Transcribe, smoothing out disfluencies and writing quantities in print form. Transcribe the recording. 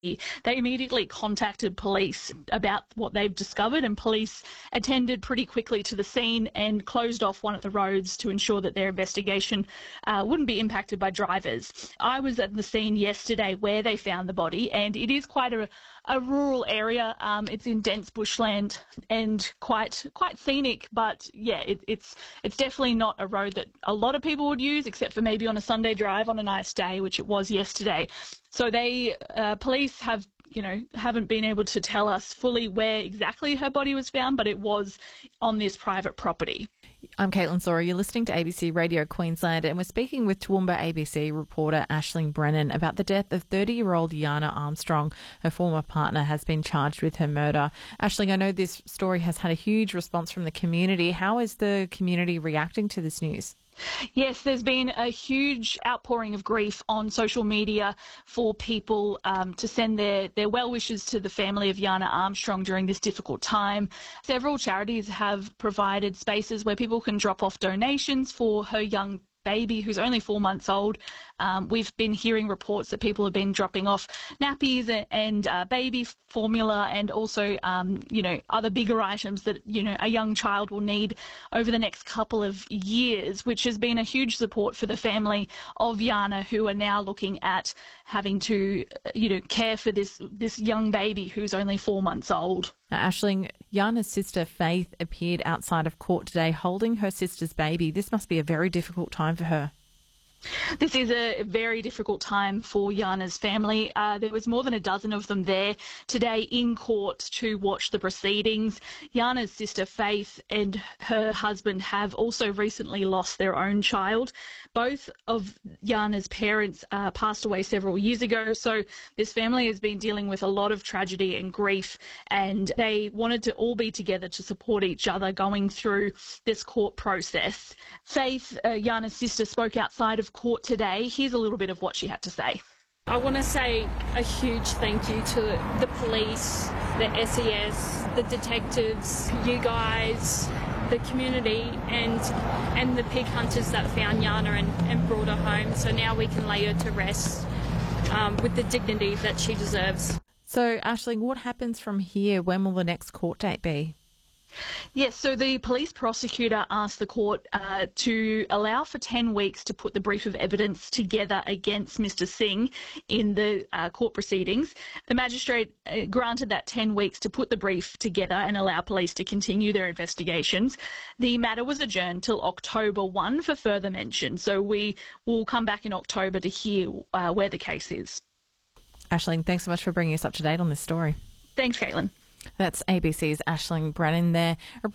They immediately contacted police about what they've discovered, and police attended pretty quickly to the scene and closed off one of the roads to ensure that their investigation wouldn't be impacted by drivers. I was at the scene yesterday where they found the body, and it is quite a rural area. It's in dense bushland and quite scenic, but yeah, it's definitely not a road that a lot of people would use, except for maybe on a Sunday drive on a nice day, which it was yesterday. So police haven't been able to tell us fully where exactly her body was found, but it was on this private property. I'm Caitlin Sora. You're listening to ABC Radio Queensland, and we're speaking with Toowoomba ABC reporter Aisling Brennan about the death of 30-year-old Yana Armstrong. Her former partner has been charged with her murder. Aisling, I know this story has had a huge response from the community. How is the community reacting to this news? Yes, there's been a huge outpouring of grief on social media for people to send their well wishes to the family of Yana Armstrong during this difficult time. Several charities have provided spaces where people can drop off donations for her young baby who's only 4 months old. We've been hearing reports that people have been dropping off nappies and baby formula and also, other bigger items that, a young child will need over the next couple of years, which has been a huge support for the family of Yana, who are now looking at having to, care for this young baby who's only 4 months old. Now, Aisling, Yana's sister Faith appeared outside of court today holding her sister's baby. This must be a very difficult time for her. This is a very difficult time for Yana's family. There was more than a dozen of them there today in court to watch the proceedings. Yana's sister Faith and her husband have also recently lost their own child. Both of Yana's parents passed away several years ago, so this family has been dealing with a lot of tragedy and grief, and they wanted to all be together to support each other going through this court process. Faith, Yana's sister, spoke outside of court today. Here's a little bit of what she had to say. I want to say a huge thank you to the police, the SES, the detectives, you guys, the community and the pig hunters that found Yana and brought her home. So now we can lay her to rest with the dignity that she deserves. So, Aisling, what happens from here? When will the next court date be? Yes, so the police prosecutor asked the court to allow for 10 weeks to put the brief of evidence together against Mr Singh in the court proceedings. The magistrate granted that 10 weeks to put the brief together and allow police to continue their investigations. The matter was adjourned till October 1 for further mention, so we will come back in October to hear where the case is. Aisling, thanks so much for bringing us up to date on this story. Thanks, Caitlin. That's ABC's Aisling Brennan there.